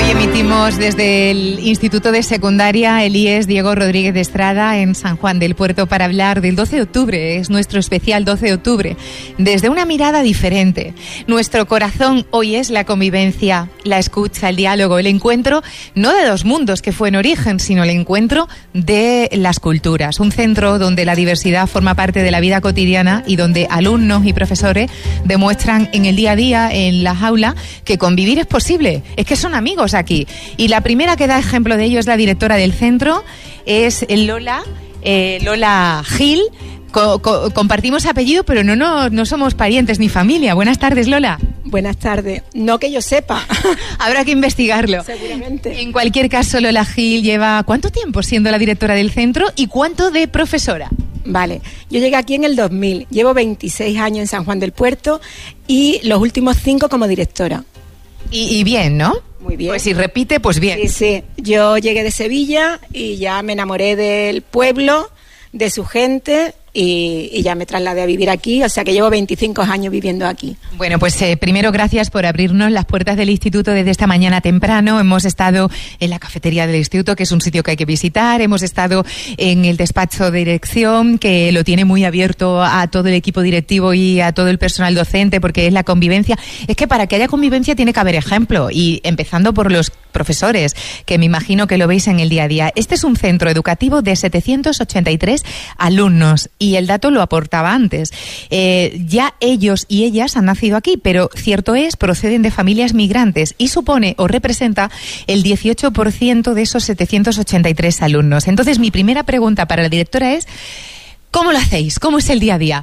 Emitimos desde el Instituto de Secundaria, el IES Diego Rodríguez de Estrada, en San Juan del Puerto, para hablar del 12 de octubre. Es nuestro especial 12 de octubre, desde una mirada diferente. Nuestro corazón hoy es la convivencia, la escucha, el diálogo, el encuentro, no de dos mundos que fue en origen, sino el encuentro de las culturas. Un centro donde la diversidad forma parte de la vida cotidiana y donde alumnos y profesores demuestran en el día a día, en las aulas, que convivir es posible. Es que son amigos aquí. Y la primera que da ejemplo de ello es la directora del centro, es Lola Gil. Compartimos apellido, pero no somos parientes ni familia. Buenas tardes, Lola. Buenas tardes. No que yo sepa. Habrá que investigarlo. Seguramente. En cualquier caso, Lola Gil lleva ¿cuánto tiempo siendo la directora del centro y cuánto de profesora? Vale, yo llegué aquí en el 2000. Llevo 26 años en San Juan del Puerto y los últimos 5 como directora. Y bien, ¿no? Muy bien. Pues si repite, pues bien. Sí. Yo llegué de Sevilla y ya me enamoré del pueblo, de su gente y ya me trasladé a vivir aquí, o sea que llevo 25 años viviendo aquí. Bueno, pues primero gracias por abrirnos las puertas del instituto desde esta mañana temprano. Hemos estado en la cafetería del instituto, que es un sitio que hay que visitar. Hemos estado en el despacho de dirección, que lo tiene muy abierto a todo el equipo directivo y a todo el personal docente, porque es la convivencia. Es que para que haya convivencia tiene que haber ejemplo, y empezando por los profesores, que me imagino que lo veis en el día a día. Este es un centro educativo de 783 alumnos, y el dato lo aportaba antes. Ya ellos y ellas han nacido aquí, pero cierto es, proceden de familias migrantes y supone o representa el 18% de esos 783 alumnos. Entonces, mi primera pregunta para la directora es, ¿cómo lo hacéis? ¿Cómo es el día a día?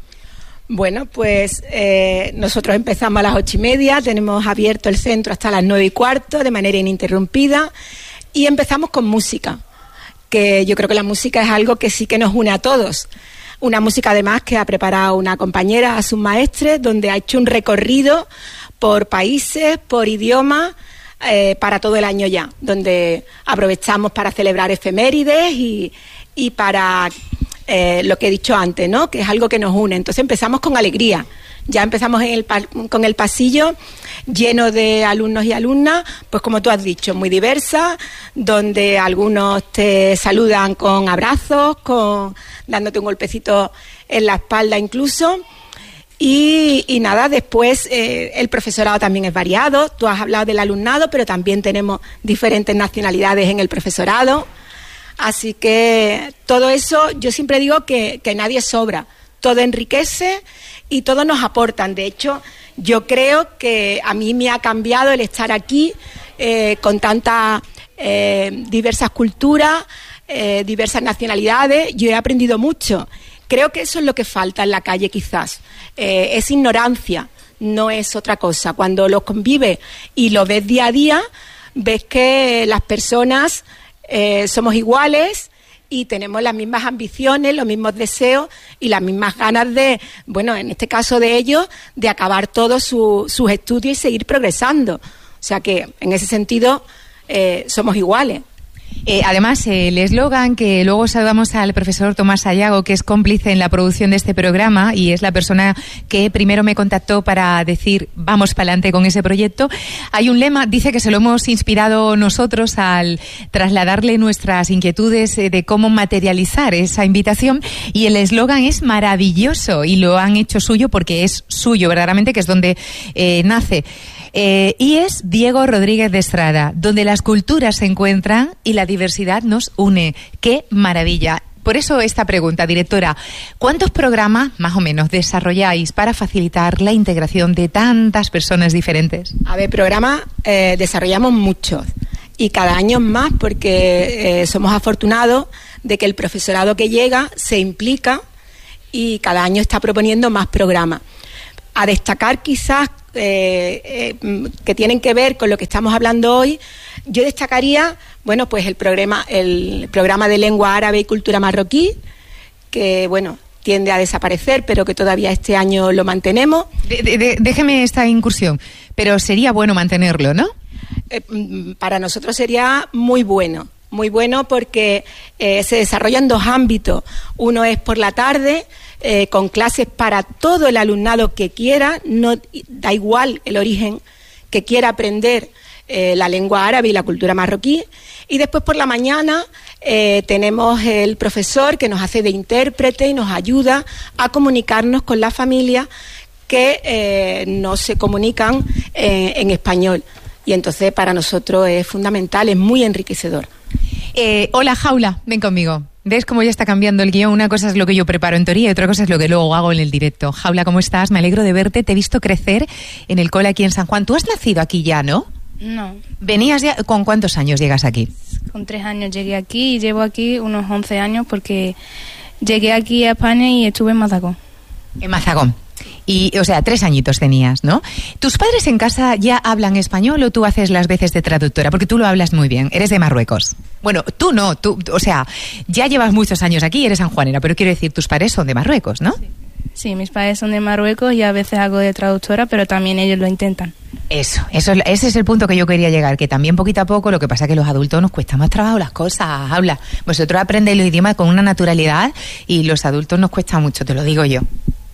Bueno, pues nosotros empezamos a las 8:30, tenemos abierto el centro hasta las 9:15 de manera ininterrumpida y empezamos con música, que yo creo que la música es algo que sí que nos une a todos. Una música además que ha preparado una compañera a sus maestres, donde ha hecho un recorrido por países, por idiomas, para todo el año ya, donde aprovechamos para celebrar efemérides y para lo que he dicho antes, ¿no? Que es algo que nos une. Entonces empezamos con alegría. Ya empezamos con el pasillo lleno de alumnos y alumnas, pues como tú has dicho, muy diversa, donde algunos te saludan con abrazos, dándote un golpecito en la espalda incluso. Y nada, después el profesorado también es variado. Tú has hablado del alumnado, pero también tenemos diferentes nacionalidades en el profesorado. Así que todo eso, yo siempre digo que nadie sobra. Todo enriquece y todos nos aportan. De hecho, yo creo que a mí me ha cambiado el estar aquí con tantas diversas culturas, diversas nacionalidades. Yo he aprendido mucho. Creo que eso es lo que falta en la calle quizás. Es ignorancia, no es otra cosa. Cuando lo convives y lo ves día a día, ves que las personas somos iguales y tenemos las mismas ambiciones, los mismos deseos y las mismas ganas de, bueno, en este caso de ellos, de acabar todos sus estudios y seguir progresando. O sea que, en ese sentido, somos iguales. Además, el eslogan, que luego saludamos al profesor Tomás Sayago, que es cómplice en la producción de este programa y es la persona que primero me contactó para decir vamos para adelante con ese proyecto. Hay un lema, dice que se lo hemos inspirado nosotros al trasladarle nuestras inquietudes de cómo materializar esa invitación, y el eslogan es maravilloso y lo han hecho suyo porque es suyo verdaderamente, que es donde nace. Y es Diego Rodríguez de Estrada, donde las culturas se encuentran y la diversidad nos une. ¡Qué maravilla! Por eso esta pregunta, directora, ¿cuántos programas más o menos desarrolláis para facilitar la integración de tantas personas diferentes? A ver, programas desarrollamos muchos y cada año más, porque somos afortunados de que el profesorado que llega se implica y cada año está proponiendo más programas. A destacar quizás que tienen que ver con lo que estamos hablando hoy, yo destacaría, bueno, pues el programa de lengua árabe y cultura marroquí, que bueno, tiende a desaparecer, pero que todavía este año lo mantenemos. Déjeme esta incursión, pero sería bueno mantenerlo, ¿no? Para nosotros sería muy bueno porque se desarrolla en dos ámbitos. Uno es por la tarde, con clases para todo el alumnado que quiera, no da igual el origen, que quiera aprender la lengua árabe y la cultura marroquí. Y después por la mañana tenemos el profesor que nos hace de intérprete y nos ayuda a comunicarnos con la familia que no se comunican en español. Y entonces para nosotros es fundamental, es muy enriquecedor. Hola, Jaula, ven conmigo. ¿Ves cómo ya está cambiando el guión? Una cosa es lo que yo preparo en teoría y otra cosa es lo que luego hago en el directo. Jaula, ¿cómo estás? Me alegro de verte. Te he visto crecer en el cole aquí en San Juan. Tú has nacido aquí ya, ¿no? No. ¿Venías ya? ¿Con cuántos años llegas aquí? Con 3 años llegué aquí y llevo aquí unos 11 años porque llegué aquí a España y estuve en Mazagón. En Mazagón. Y, o sea, 3 añitos tenías, ¿no? ¿Tus padres en casa ya hablan español o tú haces las veces de traductora? Porque tú lo hablas muy bien, eres de Marruecos. Bueno, tú no, o sea, ya llevas muchos años aquí, eres sanjuanera, pero quiero decir, tus padres son de Marruecos, ¿no? Sí, mis padres son de Marruecos y a veces hago de traductora, pero también ellos lo intentan. Ese es el punto que yo quería llegar, que también poquito a poco, lo que pasa es que los adultos nos cuesta más trabajo las cosas, habla. Vosotros aprendéis los idiomas con una naturalidad y los adultos nos cuesta mucho, te lo digo yo.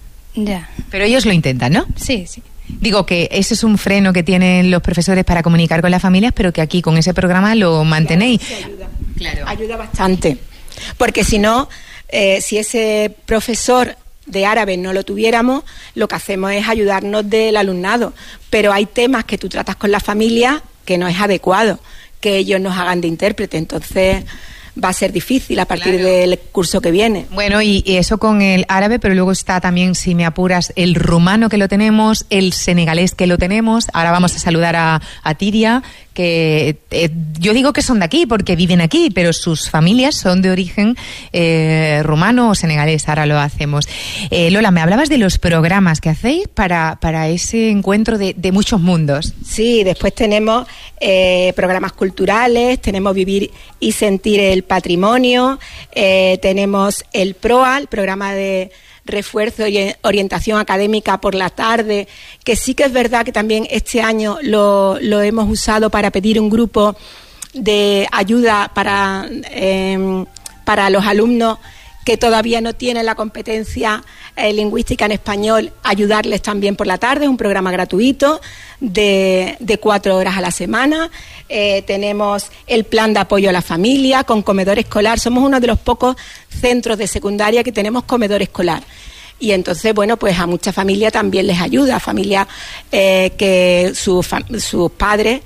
Ya. Pero ellos lo intentan, ¿no? Sí, sí. Digo que ese es un freno que tienen los profesores para comunicar con las familias, pero que aquí con ese programa lo mantenéis. Claro, sí ayuda. Claro. Ayuda bastante. Porque si no, si ese profesor de árabe no lo tuviéramos, lo que hacemos es ayudarnos del alumnado. Pero hay temas que tú tratas con la familia que no es adecuado que ellos nos hagan de intérprete. Entonces va a ser difícil a partir del curso que viene. Bueno, y eso con el árabe, pero luego está también, si me apuras, el rumano que lo tenemos, el senegalés que lo tenemos. Ahora vamos a saludar a Tiria, que yo digo que son de aquí porque viven aquí, pero sus familias son de origen rumano o senegalés. Ahora lo hacemos. Lola, me hablabas de los programas que hacéis para ese encuentro de muchos mundos. Sí, después tenemos programas culturales, tenemos Vivir y Sentir el Patrimonio, tenemos el PROA, el programa de refuerzo y orientación académica por la tarde, que sí que es verdad que también este año lo hemos usado para pedir un grupo de ayuda para los alumnos que todavía no tienen la competencia lingüística en español, ayudarles también por la tarde. Es un programa gratuito de 4 horas a la semana. Tenemos el plan de apoyo a la familia con comedor escolar. Somos uno de los pocos centros de secundaria que tenemos comedor escolar. Y entonces, bueno, pues a muchas familias también les ayuda. Familias que sus padres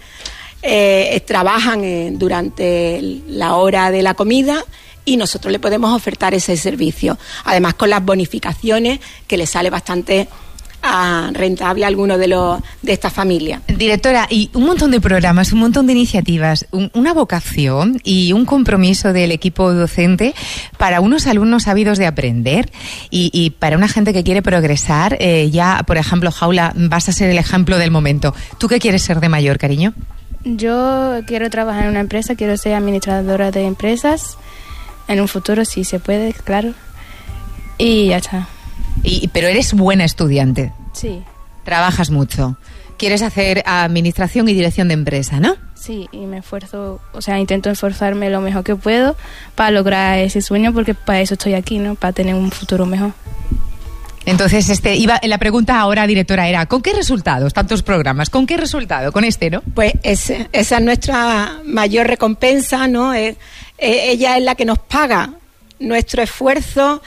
trabajan durante la hora de la comida y nosotros le podemos ofertar ese servicio. Además, con las bonificaciones que les sale bastante rentable a alguno de estas familias. Directora, y un montón de programas, un montón de iniciativas, una vocación y un compromiso del equipo docente para unos alumnos ávidos de aprender y para una gente que quiere progresar. Ya, por ejemplo, Jaula, vas a ser el ejemplo del momento. ¿Tú qué quieres ser de mayor, cariño? Yo quiero trabajar en una empresa, quiero ser administradora de empresas. En un futuro, si se puede, claro. Y ya está. Pero eres buena estudiante. Sí. Trabajas mucho. Quieres hacer administración y dirección de empresa, ¿no? Sí, y me esfuerzo, o sea, intento esforzarme lo mejor que puedo para lograr ese sueño, porque para eso estoy aquí, ¿no? Para tener un futuro mejor. Entonces, la pregunta ahora, directora, era ¿con qué resultados? Tantos programas, ¿con qué resultado? Con este, ¿no? Pues esa es nuestra mayor recompensa, ¿no? Ella es la que nos paga nuestro esfuerzo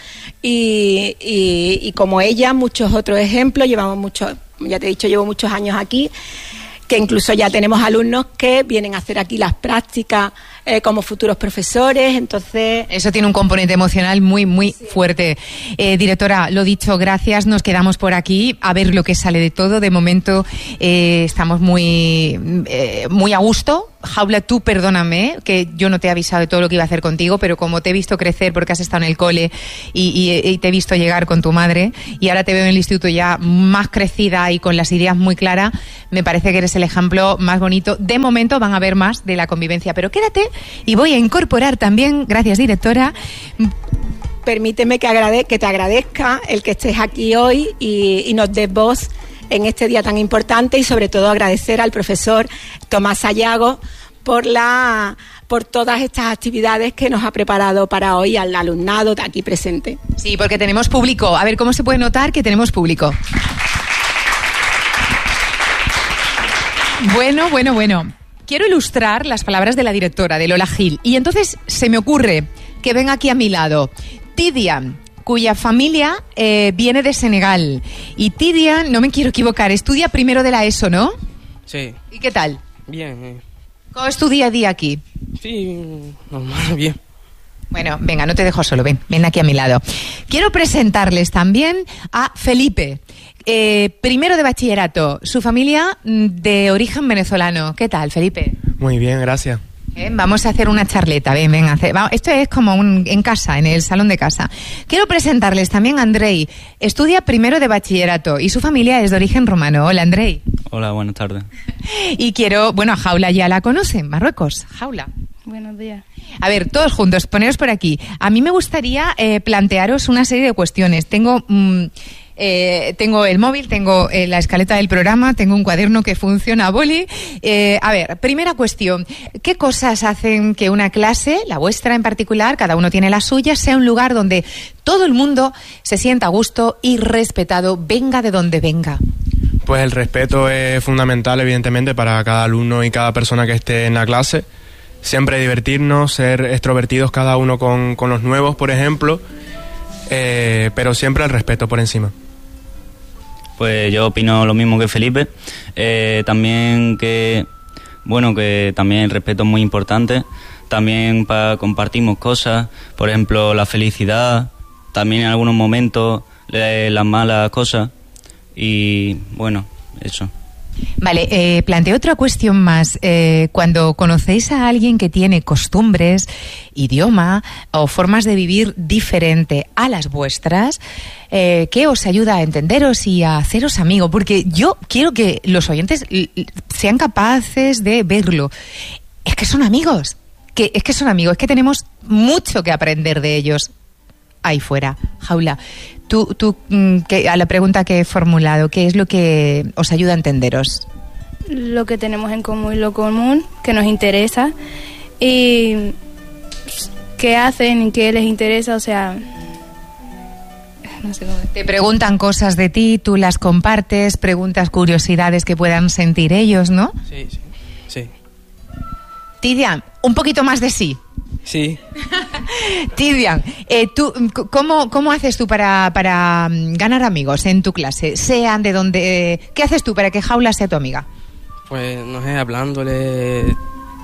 y como ella, muchos otros ejemplos. Ya te he dicho, llevo muchos años aquí, que incluso ya tenemos alumnos que vienen a hacer aquí las prácticas como futuros profesores. Entonces eso tiene un componente emocional muy, muy fuerte. Directora, lo dicho, gracias. Nos quedamos por aquí a ver lo que sale de todo. De momento estamos muy a gusto. Jaula, tú perdóname que yo no te he avisado de todo lo que iba a hacer contigo, pero como te he visto crecer porque has estado en el cole y te he visto llegar con tu madre y ahora te veo en el instituto ya más crecida y con las ideas muy claras, me parece que eres el ejemplo más bonito. De momento van a ver más de la convivencia, pero quédate y voy a incorporar también, gracias directora. Permíteme que te agradezca el que estés aquí hoy y nos des voz en este día tan importante, y sobre todo agradecer al profesor Tomás Sayago por todas estas actividades que nos ha preparado para hoy al alumnado aquí presente. Sí, porque tenemos público. A ver, ¿cómo se puede notar que tenemos público? Bueno. quiero ilustrar las palabras de la directora, de Lola Gil. Y entonces se me ocurre que venga aquí a mi lado Tidian, cuya familia viene de Senegal. Y Tidian, no me quiero equivocar, estudia primero de la ESO, ¿no? Sí. ¿Y qué tal? Bien. ¿Cómo es tu día a día aquí? Sí, normal, bien. Bueno, venga, no te dejo solo, ven aquí a mi lado. Quiero presentarles también a Felipe, primero de bachillerato, su familia de origen venezolano. ¿Qué tal, Felipe? Muy bien, gracias. Vamos a hacer una charleta, ven, esto es como en casa, en el salón de casa. Quiero presentarles también a Andrei, estudia primero de bachillerato y su familia es de origen romano. Hola, Andrei. Hola, buenas tardes. Y a Jaula ya la conocen, Marruecos, Jaula. Buenos días. A ver, todos juntos, poneros por aquí. A mí me gustaría plantearos una serie de cuestiones. Tengo el móvil, tengo la escaleta del programa, tengo un cuaderno que funciona a boli. A ver, primera cuestión. ¿Qué cosas hacen que una clase, la vuestra en particular, cada uno tiene la suya, sea un lugar donde todo el mundo se sienta a gusto y respetado, venga de donde venga? Pues el respeto es fundamental, evidentemente, para cada alumno y cada persona que esté en la clase. Siempre divertirnos, ser extrovertidos cada uno con los nuevos, por ejemplo, pero siempre el respeto por encima. Pues yo opino lo mismo que Felipe. También que también el respeto es muy importante. También compartimos cosas, por ejemplo, la felicidad, también en algunos momentos las malas cosas. Y bueno, eso. Vale, planteo otra cuestión más. Cuando conocéis a alguien que tiene costumbres, idioma o formas de vivir diferente a las vuestras, ¿qué os ayuda a entenderos y a haceros amigos? Porque yo quiero que los oyentes sean capaces de verlo. Es que son amigos, es que tenemos mucho que aprender de ellos ahí fuera. Jaula, tú a la pregunta que he formulado, ¿qué es lo que os ayuda a entenderos? Lo que tenemos en común y lo común, que nos interesa, y qué hacen y qué les interesa, o sea, no sé cómo. Te preguntan cosas de ti, tú las compartes, preguntas curiosidades que puedan sentir ellos, ¿no? Sí. Tidian, un poquito más de sí. Sí. Tidian, ¿cómo haces tú para ganar amigos en tu clase? Sean de donde... ¿Qué haces tú para que Jaula sea tu amiga? Pues, no sé, hablándole...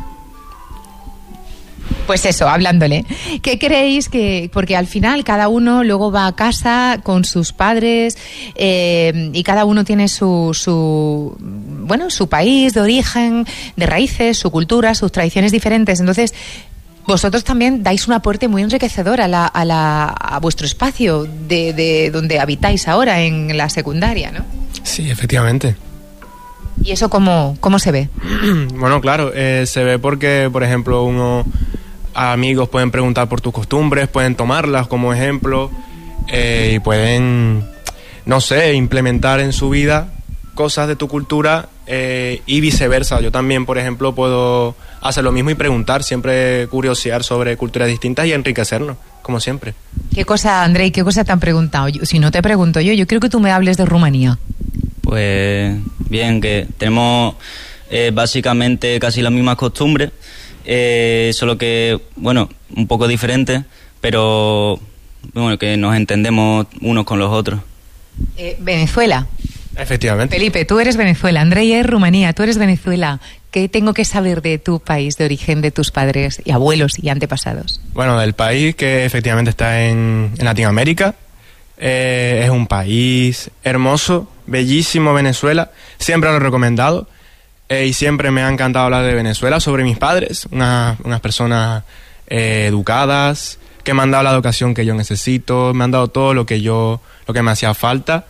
Pues eso, hablándole. ¿Qué creéis que...? Porque al final cada uno luego va a casa con sus padres y cada uno tiene su país de origen, de raíces, su cultura, sus tradiciones diferentes. Entonces... vosotros también dais un aporte muy enriquecedor a vuestro espacio de donde habitáis ahora en la secundaria, ¿no? Sí, efectivamente. ¿Y eso cómo se ve? Bueno, claro, se ve porque, por ejemplo, amigos pueden preguntar por tus costumbres, pueden tomarlas como ejemplo y pueden, no sé, implementar en su vida cosas de tu cultura y viceversa. Yo también, por ejemplo, puedo hacer lo mismo y preguntar, siempre curiosear sobre culturas distintas y enriquecernos, como siempre. ¿Qué cosa, Andrei, qué cosa te han preguntado? Si no te pregunto yo creo que tú me hables de Rumanía. Pues bien, que tenemos básicamente casi las mismas costumbres, solo que, un poco diferentes, pero que nos entendemos unos con los otros. Venezuela. Efectivamente. Felipe, tú eres Venezuela, Andrei es Rumanía, tú eres Venezuela. ¿Qué tengo que saber de tu país de origen, de tus padres y abuelos y antepasados? Bueno, del país que efectivamente está en Latinoamérica. Es un país hermoso, bellísimo Venezuela. Siempre lo he recomendado y siempre me ha encantado hablar de Venezuela, sobre mis padres, unas personas educadas, que me han dado la educación que yo necesito, me han dado todo lo que me hacía falta.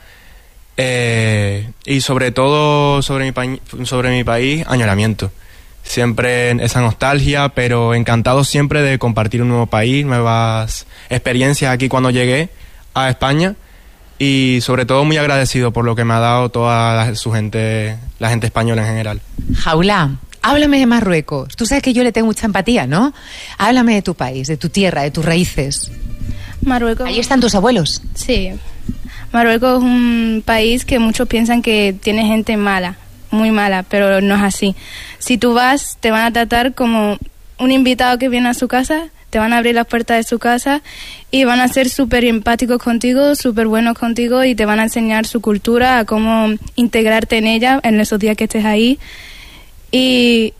Y sobre todo sobre mi país, añoramiento. Siempre esa nostalgia, pero encantado siempre de compartir un nuevo país, nuevas experiencias aquí cuando llegué a España, y sobre todo muy agradecido por lo que me ha dado toda la gente española en general. Jaula, háblame de Marruecos. Tú sabes que yo le tengo mucha empatía, ¿no? Háblame de tu país, de tu tierra, de tus raíces. Marruecos. ¿Ahí están tus abuelos? Sí. Marruecos es un país que muchos piensan que tiene gente mala, muy mala, pero no es así. Si tú vas, te van a tratar como un invitado que viene a su casa, te van a abrir las puertas de su casa y van a ser súper empáticos contigo, súper buenos contigo y te van a enseñar su cultura, a cómo integrarte en ella en esos días que estés ahí. Y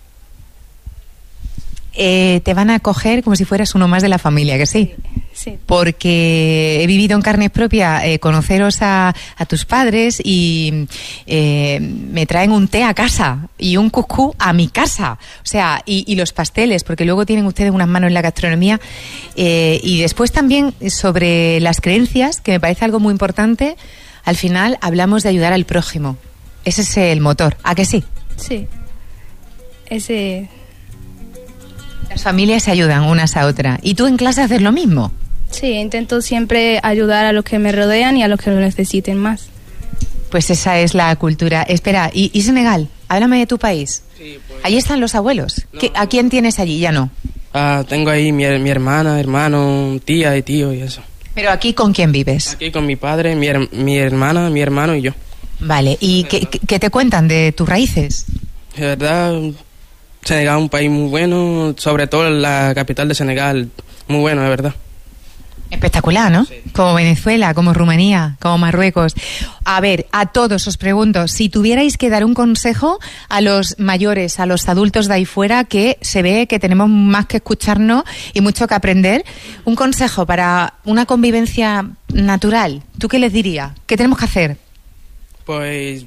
te van a acoger como si fueras uno más de la familia, ¿que sí? Sí. Porque he vivido en carne propia conoceros a tus padres y me traen un té a casa y un cuscús a mi casa, o sea, y los pasteles, porque luego tienen ustedes unas manos en la gastronomía, y después también sobre las creencias, que me parece algo muy importante. Al final hablamos de ayudar al prójimo, ese es el motor, ¿a que sí? Sí. Ese... Las familias se ayudan unas a otras. ¿Y tú en clase haces lo mismo? Sí, intento siempre ayudar a los que me rodean y a los que lo necesiten más. Pues esa es la cultura. Espera, ¿y Senegal? Háblame de tu país. Sí, pues... Ahí están los abuelos. No. ¿A quién tienes allí? Ya no. tengo ahí mi hermana, hermano, tía y tío y eso. Pero aquí, ¿con quién vives? Aquí con mi padre, mi hermana, mi hermano y yo. Vale, ¿y qué te cuentan de tus raíces? De verdad, Senegal es un país muy bueno, sobre todo la capital de Senegal, muy bueno, de verdad. Espectacular, ¿no? Sí. Como Venezuela, como Rumanía, como Marruecos. A ver, a todos os pregunto, si tuvierais que dar un consejo a los mayores, a los adultos de ahí fuera, que se ve que tenemos más que escucharnos y mucho que aprender, un consejo para una convivencia natural, ¿tú qué les dirías? ¿Qué tenemos que hacer? Pues...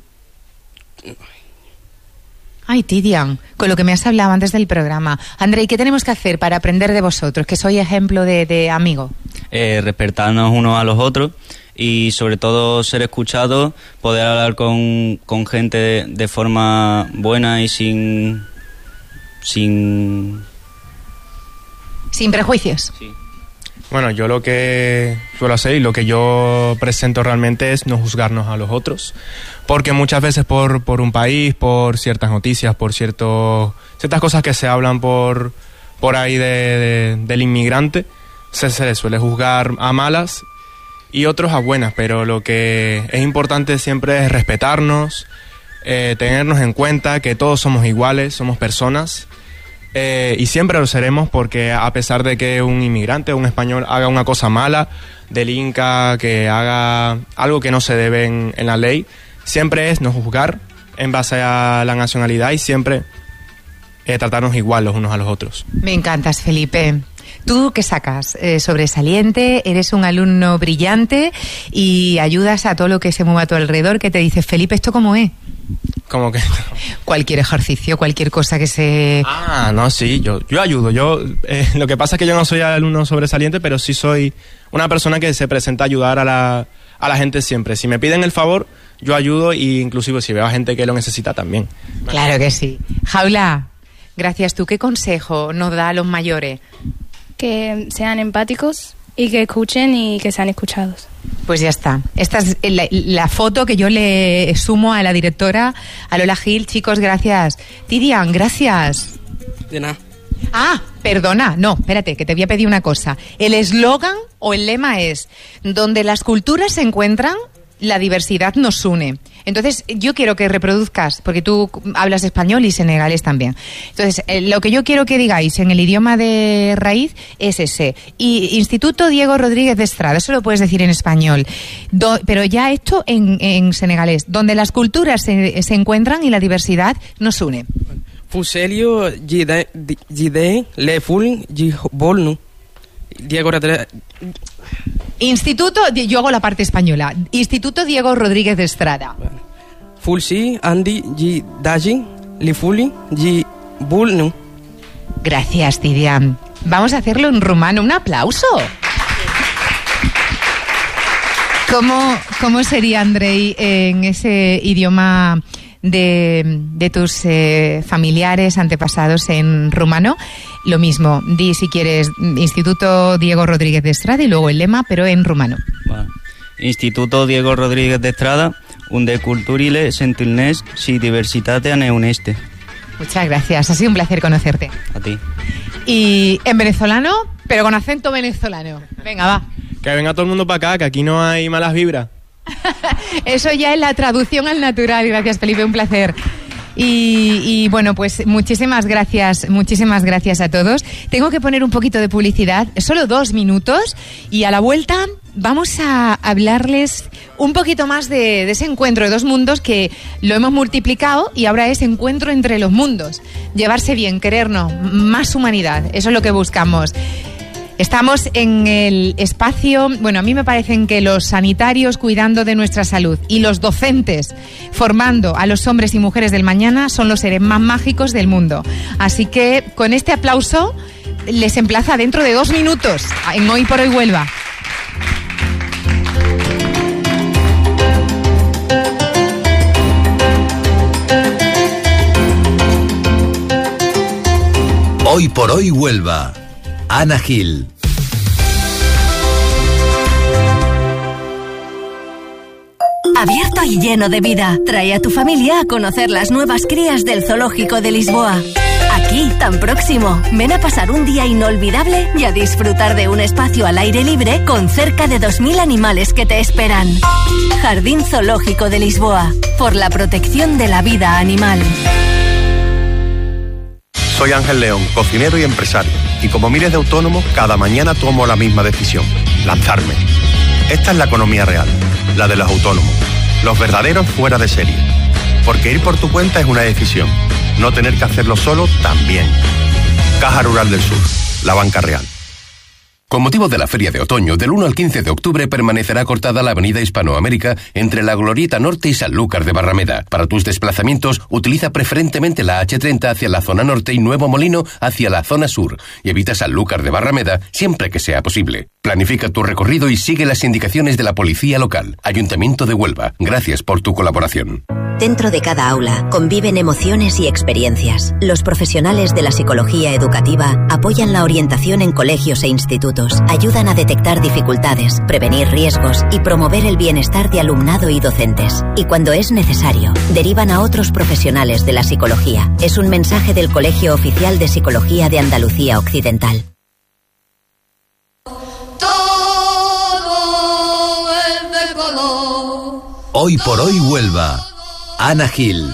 Ay, Tidian, con lo que me has hablado antes del programa. Andrei, ¿qué tenemos que hacer para aprender de vosotros, que sois ejemplo de amigo? Respetarnos unos a los otros y sobre todo ser escuchados, poder hablar con gente de forma buena y sin prejuicios. Sí. Bueno, yo lo que suelo hacer y lo que yo presento realmente es no juzgarnos a los otros, porque muchas veces por un país, por ciertas noticias, por ciertas cosas que se hablan por ahí del inmigrante, se le suele juzgar a malas y otros a buenas, pero lo que es importante siempre es respetarnos, tenernos en cuenta que todos somos iguales, somos personas. Y siempre lo seremos, porque a pesar de que un inmigrante o un español haga una cosa mala, delinca, que haga algo que no se debe en la ley, siempre es no juzgar en base a la nacionalidad y siempre tratarnos igual los unos a los otros. Me encantas, Felipe. ¿Tú qué sacas? Sobresaliente, eres un alumno brillante y ayudas a todo lo que se mueva a tu alrededor, que te dice, Felipe, ¿esto cómo es? ¿Cómo que? Cualquier ejercicio, cualquier cosa que se... Ah, no, sí, yo ayudo. Lo que pasa es que yo no soy alumno sobresaliente, pero sí soy una persona que se presenta a ayudar a la gente siempre. Si me piden el favor, yo ayudo, y inclusive si veo a gente que lo necesita también. Claro que sí. Jaula, gracias. ¿Tú qué consejo nos da a los mayores? Que sean empáticos y que escuchen y que sean escuchados. Pues ya está. Esta es la foto que yo le sumo a la directora, a Lola Gil. Chicos, gracias. Tidian, gracias. De nada. Ah, perdona, no, espérate, que te voy a pedir una cosa. El eslogan o el lema es: donde las culturas se encuentran, la diversidad nos une. Entonces, yo quiero que reproduzcas, porque tú hablas español y senegalés también. Entonces, lo que yo quiero que digáis en el idioma de raíz es ese. Y Instituto Diego Rodríguez de Estrada, eso lo puedes decir en español. Pero ya esto en senegalés. Donde las culturas se encuentran y la diversidad nos une. Fuselio Gide Leful Gibolnu Diego Rodríguez. Instituto, yo hago la parte española. Instituto Diego Rodríguez de Estrada. Fulsi Andy Gidaji Lifuli Gibulnu. Gracias, Tidian. Vamos a hacerlo en rumano. Un aplauso. ¿Cómo sería, Andrei, en ese idioma de tus familiares, antepasados en rumano? Lo mismo, di si quieres Instituto Diego Rodríguez de Estrada y luego el lema, pero en rumano. Vale. Instituto Diego Rodríguez de Estrada, unde culturile sentilnes si diversitate neuneste. Muchas gracias, ha sido un placer conocerte. A ti. Y en venezolano, pero con acento venezolano. Venga, va. Que venga todo el mundo para acá, que aquí no hay malas vibras. Eso ya es la traducción al natural. Gracias, Felipe, un placer. Y bueno, pues muchísimas gracias a todos. Tengo que poner un poquito de publicidad, solo 2 minutos, y a la vuelta vamos a hablarles un poquito más de ese encuentro de 2 mundos que lo hemos multiplicado y ahora es encuentro entre los mundos. Llevarse bien, querernos, más humanidad, eso es lo que buscamos. Estamos en el espacio, bueno, a mí me parecen que los sanitarios cuidando de nuestra salud y los docentes formando a los hombres y mujeres del mañana son los seres más mágicos del mundo. Así que con este aplauso les emplaza dentro de 2 minutos en Hoy por Hoy Huelva. Hoy por Hoy Huelva. Ana Gil. Abierto y lleno de vida. Trae a tu familia a conocer las nuevas crías del Zoológico de Lisboa. Aquí, tan próximo. Ven a pasar un día inolvidable y a disfrutar de un espacio al aire libre con cerca de 2.000 animales que te esperan. Jardín Zoológico de Lisboa. Por la protección de la vida animal. Soy Ángel León, cocinero y empresario. Y como miles de autónomos, cada mañana tomo la misma decisión: lanzarme. Esta es la economía real, la de los autónomos, los verdaderos fuera de serie. Porque ir por tu cuenta es una decisión, no tener que hacerlo solo también. Caja Rural del Sur, la banca real. Con motivo de la Feria de Otoño, del 1 al 15 de octubre permanecerá cortada la avenida Hispanoamérica entre la Glorieta Norte y Sanlúcar de Barrameda. Para tus desplazamientos, utiliza preferentemente la H30 hacia la zona norte y Nuevo Molino hacia la zona sur, y evita Sanlúcar de Barrameda siempre que sea posible. Planifica tu recorrido y sigue las indicaciones de la policía local. Ayuntamiento de Huelva, gracias por tu colaboración. Dentro de cada aula conviven emociones y experiencias. Los profesionales de la psicología educativa apoyan la orientación en colegios e institutos, ayudan a detectar dificultades, prevenir riesgos y promover el bienestar de alumnado y docentes. Y cuando es necesario, derivan a otros profesionales de la psicología. Es un mensaje del Colegio Oficial de Psicología de Andalucía Occidental. Hoy por Hoy Huelva. Ana Gil.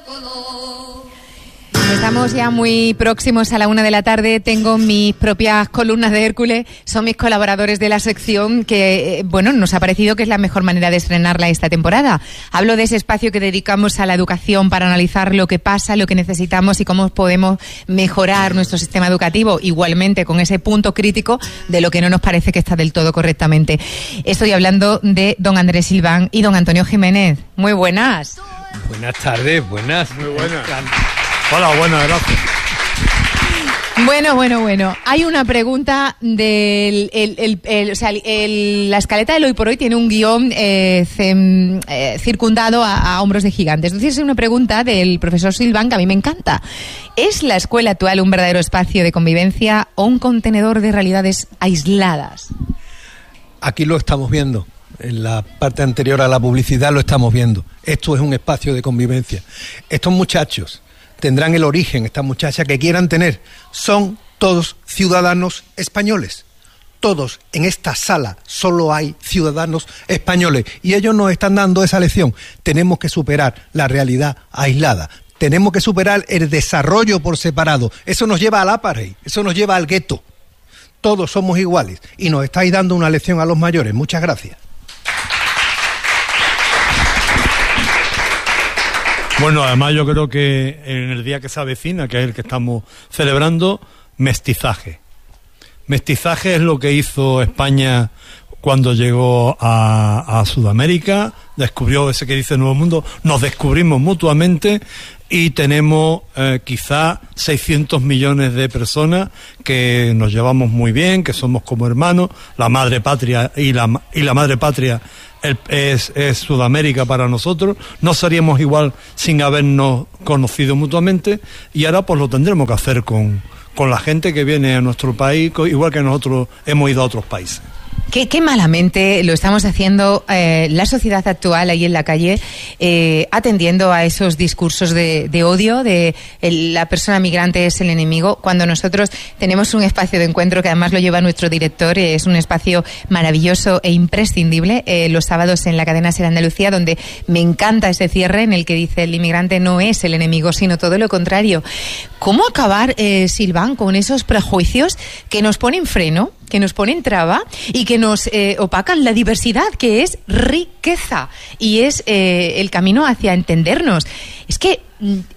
Estamos ya muy próximos a la 1 de la tarde. Tengo mis propias columnas de Hércules. Son mis colaboradores de la sección que, bueno, nos ha parecido que es la mejor manera de estrenarla esta temporada. Hablo de ese espacio que dedicamos a la educación para analizar lo que pasa, lo que necesitamos y cómo podemos mejorar nuestro sistema educativo. Igualmente con ese punto crítico de lo que no nos parece que está del todo correctamente. Estoy hablando de don Andrés Silván y don Antonio Jiménez. Muy buenas. Buenas tardes, buenas. Muy buenas. Hola, buenas, gracias. Bueno. Hay una pregunta del... la escaleta del Hoy por Hoy tiene un guión circundado a hombros de gigantes. Entonces es una pregunta del profesor Silván que a mí me encanta. ¿Es la escuela actual un verdadero espacio de convivencia o un contenedor de realidades aisladas? Aquí lo estamos viendo. En la parte anterior a la publicidad lo estamos viendo. Esto es un espacio de convivencia. Estos muchachos tendrán el origen, estas muchachas que quieran tener, son todos ciudadanos españoles. Todos en esta sala solo hay ciudadanos españoles y ellos nos están dando esa lección. Tenemos que superar la realidad aislada. Tenemos que superar el desarrollo por separado. Eso nos lleva al apartheid, eso nos lleva al gueto. Todos somos iguales y nos estáis dando una lección a los mayores. Muchas gracias. Bueno, además yo creo que en el día que se avecina, que es el que estamos celebrando, mestizaje. Mestizaje es lo que hizo España cuando llegó a Sudamérica, descubrió ese que dice Nuevo Mundo, nos descubrimos mutuamente y tenemos quizá 600 millones de personas que nos llevamos muy bien, que somos como hermanos, la madre patria y la madre patria es Sudamérica para nosotros. No seríamos igual sin habernos conocido mutuamente y ahora pues lo tendremos que hacer con la gente que viene a nuestro país, igual que nosotros hemos ido a otros países. Qué malamente lo estamos haciendo la sociedad actual ahí en la calle, atendiendo a esos discursos de odio, de la persona migrante es el enemigo, cuando nosotros tenemos un espacio de encuentro que además lo lleva nuestro director, es un espacio maravilloso e imprescindible, los sábados en la cadena SER Andalucía, donde me encanta ese cierre en el que dice el inmigrante no es el enemigo, sino todo lo contrario. ¿Cómo acabar, Silván, con esos prejuicios que nos ponen freno, que nos ponen traba y que nos opacan la diversidad, que es riqueza y es el camino hacia entendernos? Es que